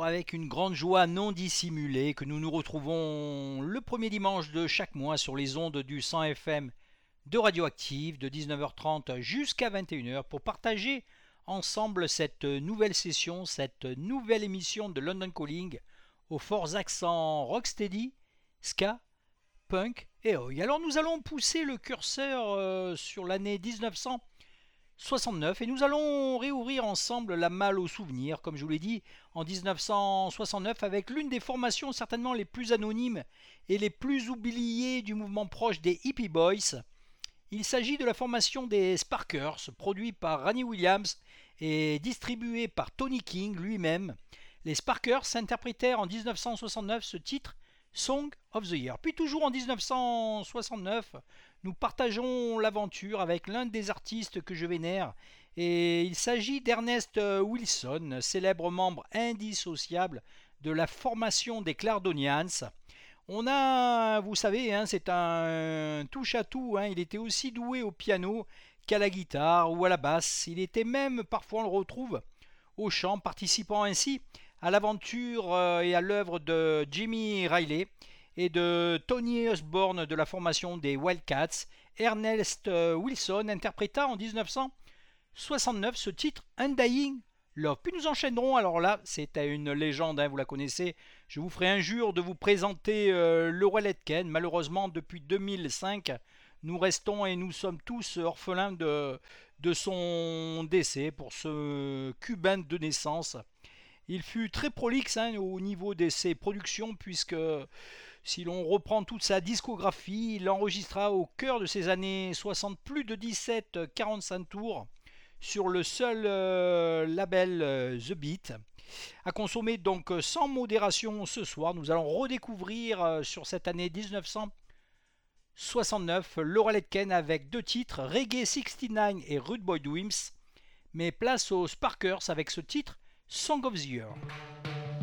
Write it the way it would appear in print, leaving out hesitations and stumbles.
avec une grande joie non dissimulée que nous nous retrouvons le premier dimanche de chaque mois sur les ondes du 100 FM de Radioactive de 19h30 jusqu'à 21h pour partager ensemble cette nouvelle session, cette nouvelle émission de London Calling aux forts accents rocksteady, ska, punk et oi. Alors nous allons pousser le curseur sur l'année 1969 et nous allons réouvrir ensemble la malle aux souvenirs, comme je vous l'ai dit, en 1969 avec l'une des formations certainement les plus anonymes et les plus oubliées du mouvement proche des Hippie Boys. Il s'agit de la formation des Sparkers, produit par Randy Williams et distribué par Tony King lui-même. Les Sparkers interprétèrent en 1969 ce titre Song of the Year. Puis toujours en 1969, nous partageons l'aventure avec l'un des artistes que je vénère, et il s'agit d'Ernest Wilson, célèbre membre indissociable de la formation des Clardonians. On a, vous savez, c'est un touche-à-tout, il était aussi doué au piano qu'à la guitare ou à la basse. Il était même, parfois on le retrouve, au chant, participant ainsi à l'aventure et à l'œuvre de Jimmy Riley et de Tony Osborne de la formation des Wildcats. Ernest Wilson interpréta en 1969 ce titre Undying Love. Puis nous enchaînerons, alors là, c'est une légende, vous la connaissez. Je vous ferai injure de vous présenter Laurel Aitken. Malheureusement, depuis 2005, nous restons et nous sommes tous orphelins de son décès pour ce cubain de naissance. Il fut très prolixe au niveau de ses productions, puisque si l'on reprend toute sa discographie, il enregistra au cœur de ses années 60 plus de 17-45 tours sur le seul label The Beat. À consommer donc sans modération ce soir. Nous allons redécouvrir sur cette année 1969 Laurel Aitken avec deux titres, Reggae 69 et Rude Boy Dreams. Mais place aux Sparkers avec ce titre Song of the Year.